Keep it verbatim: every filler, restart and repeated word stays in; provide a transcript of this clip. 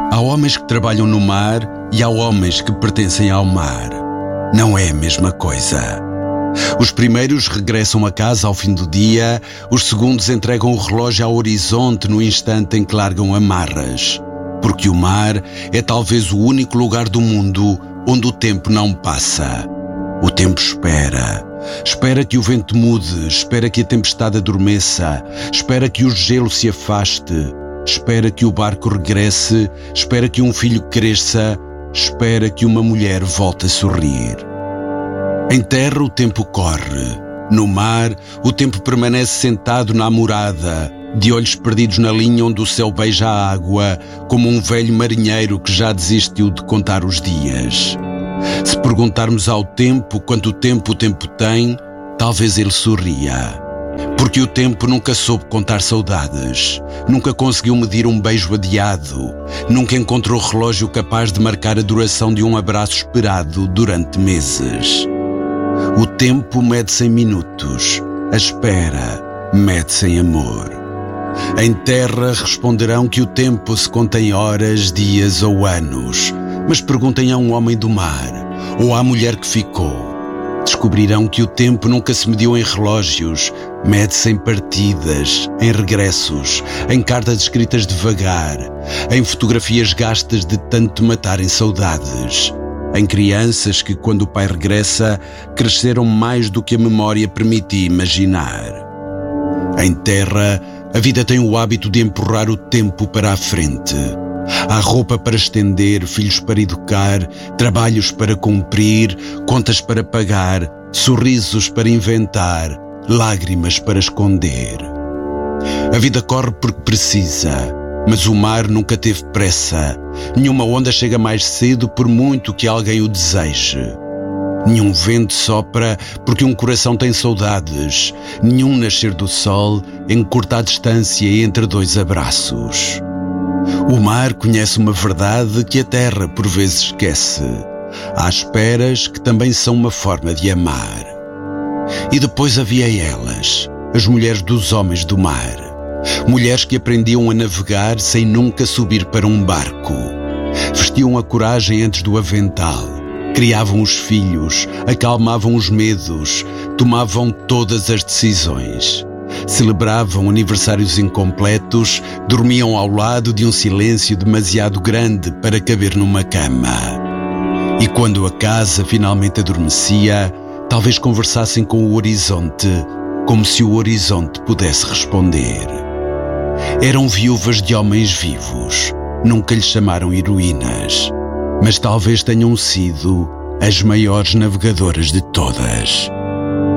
Há homens que trabalham no mar e há homens que pertencem ao mar. Não é a mesma coisa. Os primeiros regressam a casa ao fim do dia, os segundos entregam o relógio ao horizonte no instante em que largam amarras. Porque o mar é talvez o único lugar do mundo onde o tempo não passa. O tempo espera. Espera que o vento mude, espera que a tempestade adormeça, espera que o gelo se afaste, espera que o barco regresse, espera que um filho cresça, espera que uma mulher volte a sorrir. Em terra o tempo corre. No mar, o tempo permanece sentado na amorada, de olhos perdidos na linha onde o céu beija a água, como um velho marinheiro que já desistiu de contar os dias. Se perguntarmos ao tempo quanto tempo o tempo tem, talvez ele sorria. Porque o tempo nunca soube contar saudades, nunca conseguiu medir um beijo adiado, nunca encontrou relógio capaz de marcar a duração de um abraço esperado durante meses. O tempo mede-se em minutos, a espera mede-se em amor. Em terra responderão que o tempo se conta em horas, dias ou anos, mas perguntem a um homem do mar ou à mulher que ficou. Descobrirão que o tempo nunca se mediu em relógios, mede-se em partidas, em regressos, em cartas escritas devagar, em fotografias gastas de tanto matarem saudades, em crianças que, quando o pai regressa, cresceram mais do que a memória permitia imaginar. Em terra, a vida tem o hábito de empurrar o tempo para a frente. Há roupa para estender, filhos para educar, trabalhos para cumprir, contas para pagar, sorrisos para inventar, lágrimas para esconder. A vida corre porque precisa, mas o mar nunca teve pressa. Nenhuma onda chega mais cedo por muito que alguém o deseje. Nenhum vento sopra porque um coração tem saudades. Nenhum nascer do sol encurta a distância entre dois abraços. O mar conhece uma verdade que a terra por vezes esquece. Há esperas que também são uma forma de amar. E depois havia elas, as mulheres dos homens do mar. Mulheres que aprendiam a navegar sem nunca subir para um barco. Vestiam a coragem antes do avental. Criavam os filhos, acalmavam os medos, tomavam todas as decisões. Celebravam aniversários incompletos, dormiam ao lado de um silêncio demasiado grande para caber numa cama. E quando a casa finalmente adormecia, talvez conversassem com o horizonte, como se o horizonte pudesse responder. Eram viúvas de homens vivos, nunca lhes chamaram heroínas, mas talvez tenham sido as maiores navegadoras de todas.